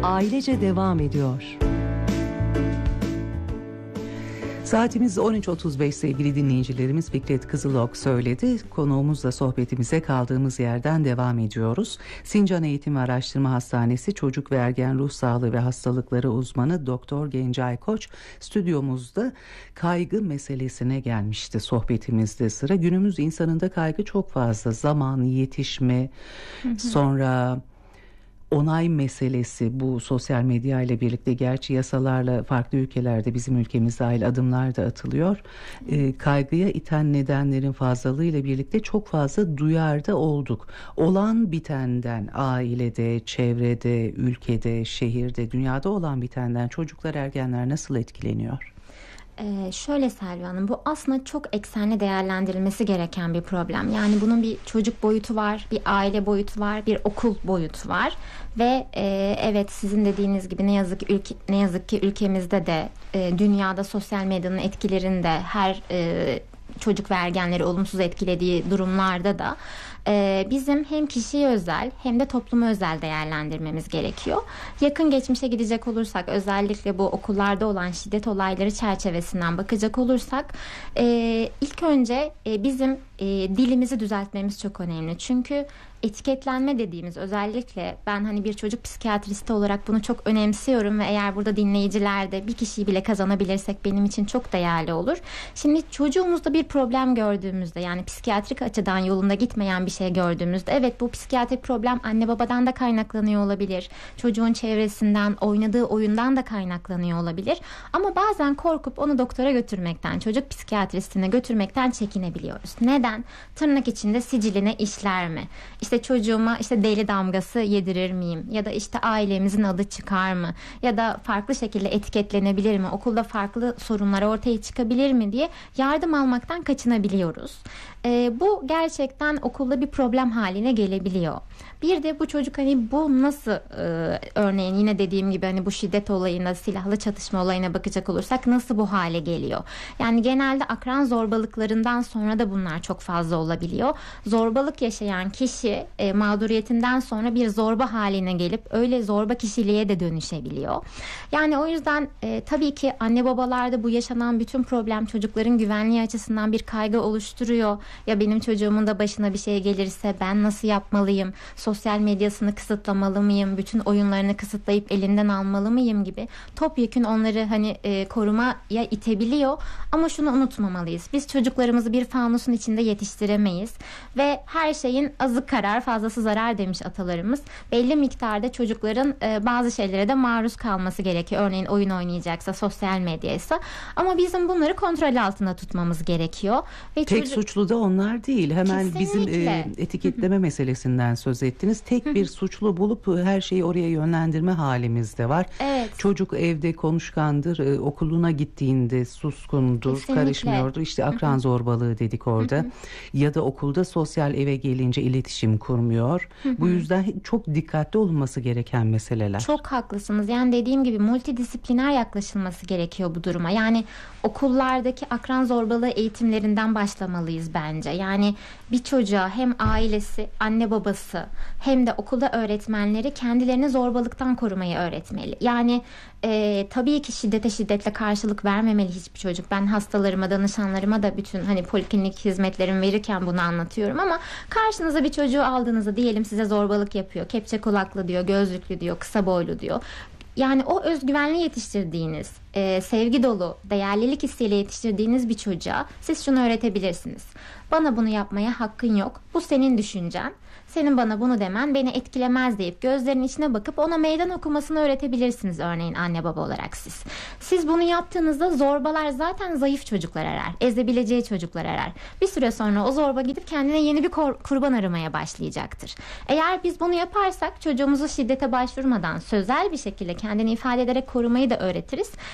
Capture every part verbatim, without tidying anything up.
ailece devam ediyor. Saatimiz on üç otuz beş sevgili dinleyicilerimiz. Fikret Kızılok söyledi. Konuğumuzla sohbetimize kaldığımız yerden devam ediyoruz. Sincan Eğitim ve Araştırma Hastanesi Çocuk ve Ergen Ruh Sağlığı ve Hastalıkları uzmanı Doktor Gencay Koç stüdyomuzda kaygı meselesine gelmişti sohbetimizde sıra. Günümüz insanında kaygı çok fazla. Zaman, yetişme, hı hı. sonra onay meselesi, bu sosyal medya ile birlikte, gerçi yasalarla farklı ülkelerde, bizim ülkemiz dahil adımlar da atılıyor. E, kaygıya iten nedenlerin fazlalığıyla birlikte çok fazla duyarda olduk. Olan bitenden, ailede, çevrede, ülkede, şehirde, dünyada olan bitenden çocuklar, ergenler nasıl etkileniyor? Ee, şöyle Selvi Hanım, bu aslında çok eksenli değerlendirilmesi gereken bir problem. Yani bunun bir çocuk boyutu var, bir aile boyutu var, bir okul boyutu var ve e, evet, sizin dediğiniz gibi ne yazık ki ülke, ne yazık ki ülkemizde de e, dünyada sosyal medyanın etkilerinde her e, çocuk ve ergenleri olumsuz etkilediği durumlarda da e, bizim hem kişiye özel hem de topluma özel değerlendirmemiz gerekiyor. Yakın geçmişe gidecek olursak, özellikle bu okullarda olan şiddet olayları çerçevesinden bakacak olursak, e, ilk önce e, bizim e, dilimizi düzeltmemiz çok önemli. Çünkü etiketlenme dediğimiz, özellikle ben hani bir çocuk psikiyatristi olarak bunu çok önemsiyorum ve eğer burada dinleyiciler de bir kişiyi bile kazanabilirsek benim için çok değerli olur. Şimdi çocuğumuzda bir problem gördüğümüzde, yani psikiyatrik açıdan yolunda gitmeyen bir şey gördüğümüzde, evet, bu psikiyatrik problem anne babadan da kaynaklanıyor olabilir. Çocuğun çevresinden, oynadığı oyundan da kaynaklanıyor olabilir. Ama bazen korkup onu doktora götürmekten, çocuk psikiyatristine götürmekten çekinebiliyoruz. Neden? Tırnak içinde siciline işler mi? İşte çocuğuma işte deli damgası yedirir miyim? Ya da işte ailemizin adı çıkar mı? Ya da farklı şekilde etiketlenebilir mi? Okulda farklı sorunlar ortaya çıkabilir mi diye yardım almaktan kaçınabiliyoruz. Ee, bu gerçekten okulda bir problem haline gelebiliyor. Bir de bu çocuk hani bu nasıl, e, örneğin yine dediğim gibi hani bu şiddet olayına, silahlı çatışma olayına bakacak olursak nasıl bu hale geliyor? Yani genelde akran zorbalıklarından sonra da bunlar çok fazla olabiliyor. Zorbalık yaşayan kişi e, mağduriyetinden sonra bir zorba haline gelip öyle zorba kişiliğe de dönüşebiliyor. Yani o yüzden e, tabii ki anne babalarda bu yaşanan bütün problem çocukların güvenliği açısından bir kaygı oluşturuyor. Ya benim çocuğumun da başına bir şey gelirse ben nasıl yapmalıyım? Sosyal medyasını kısıtlamalı mıyım? Bütün oyunlarını kısıtlayıp elinden almalı mıyım gibi topyekün onları hani e, korumaya itebiliyor. Ama şunu unutmamalıyız. Biz çocuklarımızı bir fanusun içinde yetiştiremeyiz ve her şeyin azı karar, fazlası zarar demiş atalarımız. Belli miktarda çocukların e, bazı şeylere de maruz kalması gerekiyor. Örneğin oyun oynayacaksa, sosyal medyaysa. Ama bizim bunları kontrol altında tutmamız gerekiyor. Ve Tek çocuk... suçlu da onlar değil. Hemen Kesinlikle. bizim e, etiketleme meselesinden söz ettiniz. Tek bir suçlu bulup her şeyi oraya yönlendirme halimiz de var. Evet. Çocuk evde konuşkandır, e, okuluna gittiğinde suskundur, Kesinlikle. karışmıyordur. İşte akran zorbalığı dedik orada. Ya da okulda sosyal, eve gelince iletişim kurmuyor. Bu yüzden çok dikkatli olunması gereken meseleler. Çok haklısınız. Yani dediğim gibi multidisipliner yaklaşılması gerekiyor bu duruma. Yani okullardaki akran zorbalığı eğitimlerinden başlamalıyız bence. Yani bir çocuğa hem ailesi, anne babası hem de okulda öğretmenleri kendilerini zorbalıktan korumayı öğretmeli. Yani e, tabii ki şiddete şiddetle karşılık vermemeli hiçbir çocuk. Ben hastalarıma, danışanlarıma da bütün hani poliklinik hizmetlerimi verirken bunu anlatıyorum ama karşınıza bir çocuğu aldığınızda, diyelim size zorbalık yapıyor. Kepçe kulaklı diyor, gözlüklü diyor, kısa boylu diyor. Yani o özgüvenli yetiştirdiğiniz, e, sevgi dolu, değerlilik hissiyle yetiştirdiğiniz bir çocuğa siz şunu öğretebilirsiniz. Bana bunu yapmaya hakkın yok. Bu senin düşüncen. Senin bana bunu demen beni etkilemez deyip gözlerinin içine bakıp ona meydan okumasını öğretebilirsiniz, örneğin anne baba olarak siz. Siz bunu yaptığınızda zorbalar zaten zayıf çocuklar arar. Ezebileceği çocuklar arar. Bir süre sonra o zorba gidip kendine yeni bir kurban aramaya başlayacaktır. Eğer biz bunu yaparsak çocuğumuzu şiddete başvurmadan sözel bir şekilde kendini ifade ederek korumayı da öğretiriz.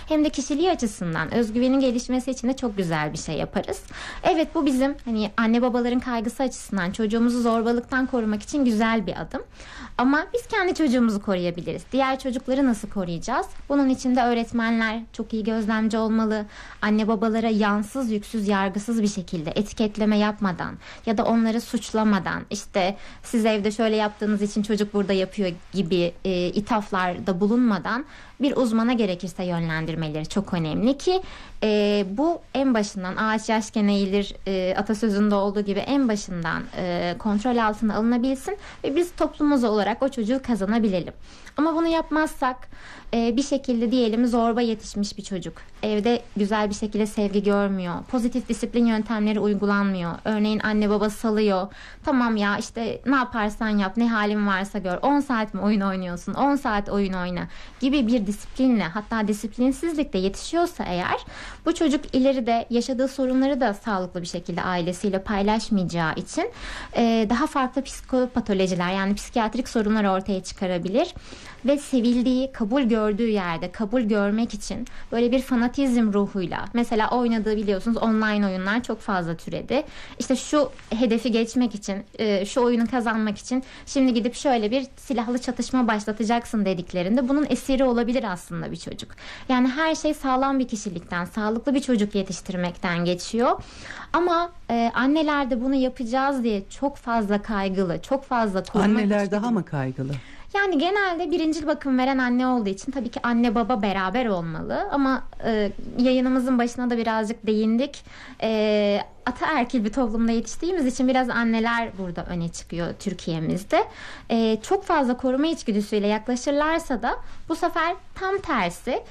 hem de kişiliği açısından özgüvenin gelişmesi için de çok güzel bir şey yaparız. Evet, bu bizim hani anne babaların kaygısı açısından çocuğumuzu zorbalıktan korumak için güzel bir adım. Ama biz kendi çocuğumuzu koruyabiliriz. Diğer çocukları nasıl koruyacağız? Bunun için de öğretmenler çok iyi gözlemci olmalı. Anne babalara yansız, yüksüz, yargısız bir şekilde etiketleme yapmadan ya da onları suçlamadan, işte siz evde şöyle yaptığınız için çocuk burada yapıyor gibi e, ithaflarda bulunmadan bir uzmana gerekirse yönlendirmeleri çok önemli ki e, bu en başından ağaç yaşken eğilir e, atasözünde olduğu gibi en başından e, kontrol altına alınabilsin ve biz toplumumuz olarak o çocuğu kazanabilelim. Ama bunu yapmazsak e, bir şekilde diyelim zorba yetişmiş bir çocuk evde güzel bir şekilde sevgi görmüyor, pozitif disiplin yöntemleri uygulanmıyor, örneğin anne baba salıyor, tamam ya işte ne yaparsan yap, ne halin varsa gör, on saat mi oyun oynuyorsun, on saat oyun oyna gibi bir disiplinle, hatta disiplinsizlikle yetişiyorsa eğer, bu çocuk ileride yaşadığı sorunları da sağlıklı bir şekilde ailesiyle paylaşmayacağı için e, daha farklı psikopatolojiler, yani psikiyatrik sorunlar ortaya çıkarabilir ve sevildiği, kabul gördüğü yerde kabul görmek için böyle bir fanatizm ruhuyla, mesela oynadığı biliyorsunuz online oyunlar çok fazla türedi. İşte şu hedefi geçmek için, e, şu oyunu kazanmak için şimdi gidip şöyle bir silahlı çatışma başlatacaksın dediklerinde bunun esiri olabilir aslında bir çocuk. Yani her şey sağlam bir kişilikten, sağlıklı bir çocuk yetiştirmekten geçiyor. Ama e, anneler de bunu yapacağız diye çok fazla kaygılı, çok fazla korumak Anneler için... daha mı kaygılı? Yani genelde birincil bakım veren anne olduğu için tabii ki anne baba beraber olmalı. Ama e, yayınımızın başına da birazcık değindik. E, ataerkil bir toplumda yetiştiğimiz için biraz anneler burada öne çıkıyor Türkiye'mizde. E, çok fazla koruma içgüdüsüyle yaklaşırlarsa da bu sefer tam tersi...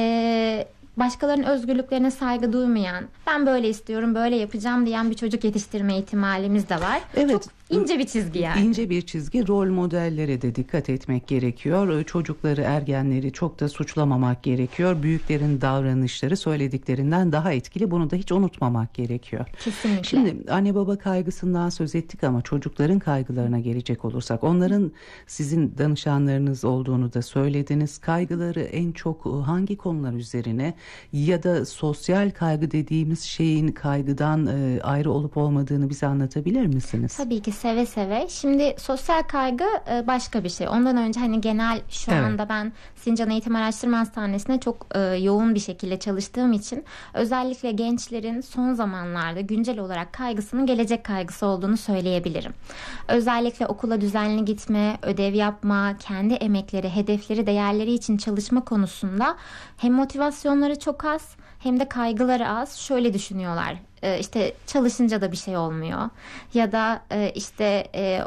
E, başkalarının özgürlüklerine saygı duymayan, ben böyle istiyorum, böyle yapacağım diyen bir çocuk yetiştirme ihtimalimiz de var. Evet. Çok ince bir çizgi yani. İnce bir çizgi. Rol modellere de dikkat etmek gerekiyor. Çocukları, ergenleri çok da suçlamamak gerekiyor. Büyüklerin davranışları söylediklerinden daha etkili. Bunu da hiç unutmamak gerekiyor. Kesinlikle. Şimdi anne baba kaygısından söz ettik ama çocukların kaygılarına gelecek olursak, onların sizin danışanlarınız olduğunu da söylediniz. Kaygıları en çok hangi konular üzerine, ya da sosyal kaygı dediğimiz şeyin kaygıdan ayrı olup olmadığını bize anlatabilir misiniz? Tabii ki, seve seve. Şimdi sosyal kaygı başka bir şey. Ondan önce hani genel şu evet. anda ben Sincan Eğitim Araştırma Hastanesi'nde çok yoğun bir şekilde çalıştığım için özellikle gençlerin son zamanlarda güncel olarak kaygısının gelecek kaygısı olduğunu söyleyebilirim. Özellikle okula düzenli gitme, ödev yapma, kendi emekleri, hedefleri, değerleri için çalışma konusunda hem motivasyonları çok az hem de kaygıları az. Şöyle düşünüyorlar, işte çalışınca da bir şey olmuyor ya da işte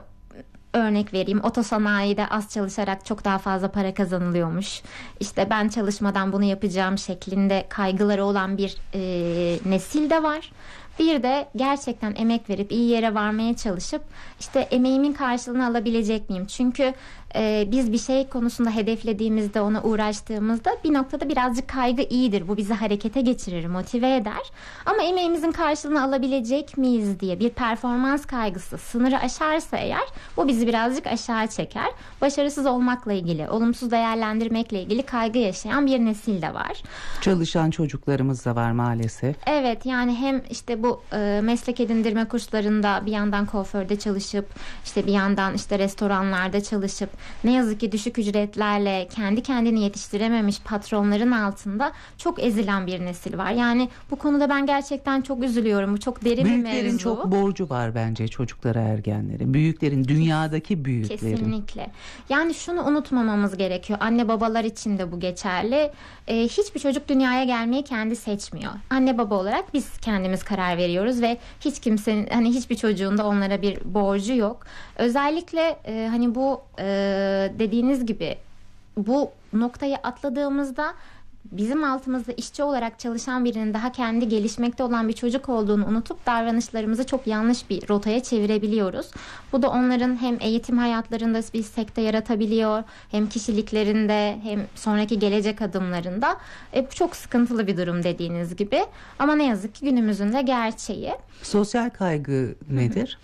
örnek vereyim, otosanayide az çalışarak çok daha fazla para kazanılıyormuş, İşte ben çalışmadan bunu yapacağım şeklinde kaygıları olan bir e, nesil de var. Bir de gerçekten emek verip iyi yere varmaya çalışıp işte emeğimin karşılığını alabilecek miyim? Çünkü e, biz bir şey konusunda hedeflediğimizde, ona uğraştığımızda bir noktada birazcık kaygı iyidir. Bu bizi harekete geçirir, motive eder. Ama emeğimizin karşılığını alabilecek miyiz diye bir performans kaygısı sınırı aşarsa eğer, bu bizi birazcık aşağı çeker. Başarısız olmakla ilgili, olumsuz değerlendirmekle ilgili kaygı yaşayan bir nesil de var. Çalışan çocuklarımız da var maalesef. Evet, yani hem işte bu e, meslek edindirme kurslarında bir yandan kuaförde çalışıp, işte bir yandan işte restoranlarda çalışıp, ne yazık ki düşük ücretlerle kendi kendini yetiştirememiş patronların altında çok ezilen bir nesil var. Yani bu konuda ben gerçekten çok üzülüyorum. Bu çok derin bir mevzu. Büyüklerin çok borcu var bence çocuklara, ergenlere. Büyüklerin, dünyadaki büyüklerin. Kesinlikle. Yani şunu unutmamamız gerekiyor. Anne babalar için de bu geçerli. Ee, hiçbir çocuk dünyaya gelmeyi kendi seçmiyor. Anne baba olarak biz kendimiz karar veriyoruz ve hiç kimsenin, hani hiçbir çocuğun da onlara bir borcu yok. Özellikle e, hani bu e, dediğiniz gibi bu noktayı atladığımızda bizim altımızda işçi olarak çalışan birinin daha kendi gelişmekte olan bir çocuk olduğunu unutup davranışlarımızı çok yanlış bir rotaya çevirebiliyoruz. Bu da onların hem eğitim hayatlarında bir sekte yaratabiliyor, hem kişiliklerinde, hem sonraki gelecek adımlarında. E, bu çok sıkıntılı bir durum dediğiniz gibi. Ama ne yazık ki günümüzün de gerçeği. Sosyal kaygı nedir?